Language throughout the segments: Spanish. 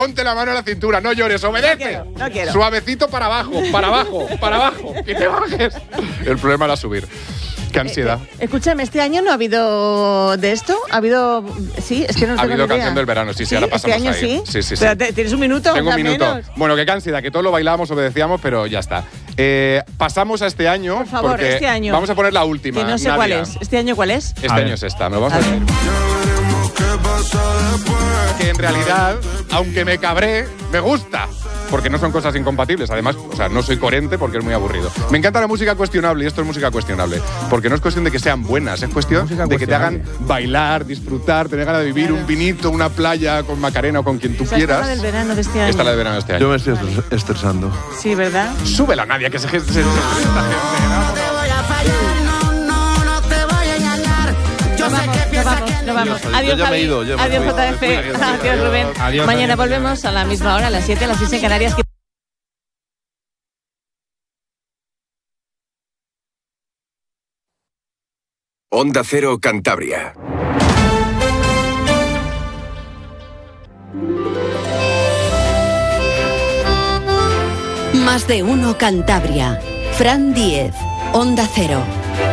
Ponte la mano en la cintura, no llores, obedece. No quiero. Suavecito para abajo, que te bajes. El problema era subir. Qué ansiedad. Escúchame, ¿este año no ha habido de esto? ¿Ha habido...? Sí, es que no Ha habido canción del verano, sí, ahora pasamos ¿este año ahí. sí? Sí. Pero ¿tienes un minuto? Tengo un minuto. Menos. Bueno, qué ansiedad, que todos lo bailábamos, obedecíamos, pero ya está. Pasamos a este año. Por favor, porque este año. Vamos a poner la última. Que no sé Nadia. cuál es. ¿Este año cuál es? Este año es esta, me lo vamos a decir. Que en realidad, aunque me cabré, me gusta. Porque no son cosas incompatibles. Además, o sea, no soy coherente porque es muy aburrido. Me encanta la música cuestionable y esto es música cuestionable. Porque no es cuestión de que sean buenas, es cuestión de que te hagan bailar, disfrutar, tener ganas de vivir un vinito, una playa con Macarena o con quien tú quieras. Esta es la del verano de este año. Esta es la del verano de este año. Yo me estoy estresando. Sí, ¿verdad? Súbela, Nadia, que se esta gente. Nos vamos. Adiós, yo ya me he Javi. ido, ya me Adiós, fui. JF. Adiós, Rubén. Adiós, Mañana adiós. volvemos a la misma hora, a las 7, a las 6 en Canarias. Onda Cero Cantabria. Más de uno Cantabria. Fran Diez, Onda Cero.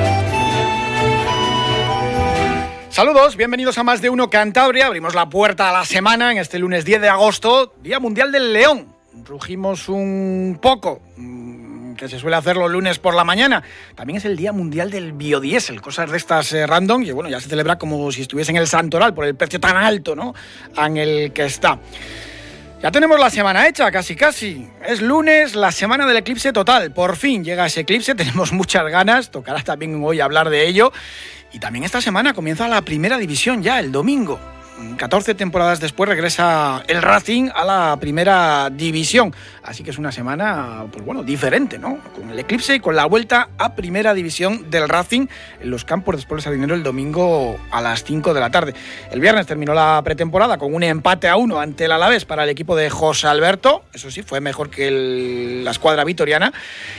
Saludos, bienvenidos a Más de uno Cantabria. Abrimos la puerta a la semana en este lunes 10 de agosto, Día Mundial del León. Rugimos un poco, que se suele hacer los lunes por la mañana. También es el Día Mundial del Biodiesel, cosas de estas random, y bueno, ya se celebra como si estuviese en el Santoral por el precio tan alto, ¿no?, en el que está. Ya tenemos la semana hecha, casi. Es lunes, la semana del eclipse total. Por fin llega ese eclipse, tenemos muchas ganas, tocará también hoy hablar de ello. Y también esta semana comienza la primera división ya, el domingo. 14 temporadas después regresa el Racing a la primera división. Así que es una semana, pues bueno, diferente, ¿no? Con el eclipse y con la vuelta a primera división del Racing en los campos de Sport Sardinero el domingo a las 5 de la tarde. El viernes terminó la pretemporada con un empate a 1 ante el Alavés para el equipo de José Alberto. Eso sí, fue mejor que la escuadra vitoriana.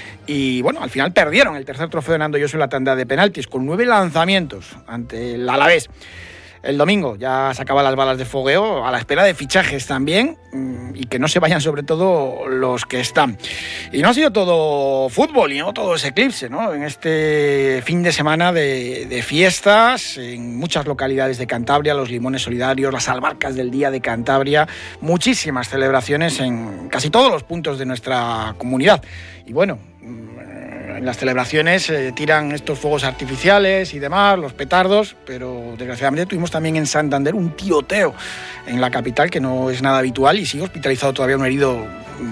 Y bueno, al final perdieron el tercer trofeo de Nando Yoso en la tanda de penaltis con 9 lanzamientos ante el Alavés. El domingo ya sacaban las balas de fogueo a la espera de fichajes también y que no se vayan sobre todo los que están. Y no ha sido todo fútbol y no todo ese eclipse, ¿no? En este fin de semana de fiestas en muchas localidades de Cantabria, los limones solidarios, las albarcas del Día de Cantabria, muchísimas celebraciones en casi todos los puntos de nuestra comunidad. Y bueno, en las celebraciones tiran estos fuegos artificiales y demás, los petardos, pero desgraciadamente tuvimos también en Santander un tiroteo en la capital que no es nada habitual y sigue hospitalizado todavía un herido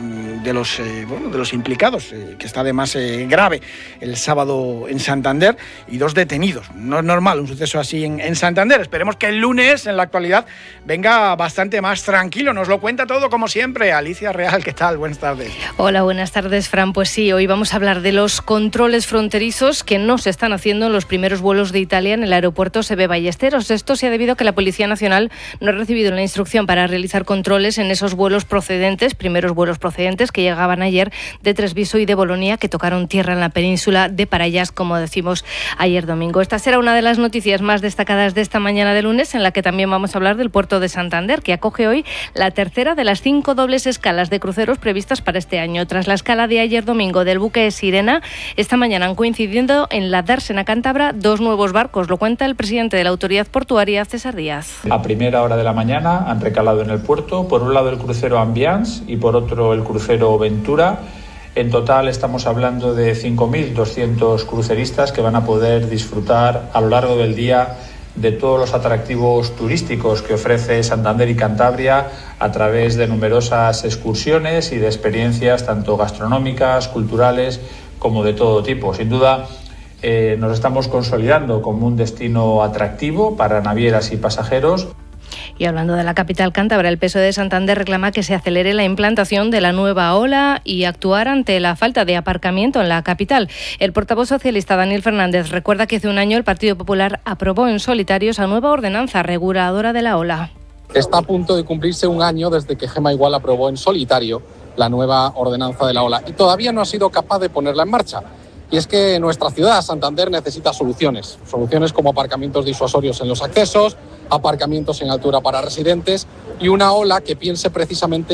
de los implicados, que está además grave el sábado en Santander, y 2 detenidos. No es normal un suceso así en Santander. Esperemos que el lunes, en la actualidad, venga bastante más tranquilo. Nos lo cuenta todo, como siempre, Alicia Real. ¿Qué tal? Buenas tardes. Hola, buenas tardes, Fran. Pues sí, hoy vamos a hablar de los controles fronterizos que no se están haciendo en los primeros vuelos de Italia en el aeropuerto Seve Ballesteros. Esto se ha debido a que la Policía Nacional no ha recibido la instrucción para realizar controles en esos vuelos procedentes, primeros vuelos procedentes que llegaban ayer de Treviso y de Bolonia, que tocaron tierra en la península de Parayas, como decimos ayer domingo. Esta será una de las noticias más destacadas de esta mañana de lunes, en la que también vamos a hablar del puerto de Santander, que acoge hoy la tercera de las 5 dobles escalas de cruceros previstas para este año. Tras la escala de ayer domingo del buque Sirena, esta mañana han coincidido en la dársena cántabra 2 nuevos barcos. Lo cuenta el presidente de la Autoridad Portuaria, César Díaz. A primera hora de la mañana han recalado en el puerto, por un lado el crucero Ambiance y por otro el crucero Ventura. En total estamos hablando de 5.200 cruceristas que van a poder disfrutar a lo largo del día de todos los atractivos turísticos que ofrece Santander y Cantabria a través de numerosas excursiones y de experiencias tanto gastronómicas, culturales como de todo tipo. Sin duda nos estamos consolidando como un destino atractivo para navieras y pasajeros. Y hablando de la capital cántabra, el PSOE de Santander reclama que se acelere la implantación de la nueva ola y actuar ante la falta de aparcamiento en la capital. El portavoz socialista Daniel Fernández recuerda que hace un año el Partido Popular aprobó en solitario esa nueva ordenanza reguladora de la ola. Está a punto de cumplirse un año desde que Gema Igual aprobó en solitario la nueva ordenanza de la ola y todavía no ha sido capaz de ponerla en marcha. Y es que nuestra ciudad, Santander, necesita soluciones como aparcamientos disuasorios en los accesos, aparcamientos en altura para residentes y una ola que piense precisamente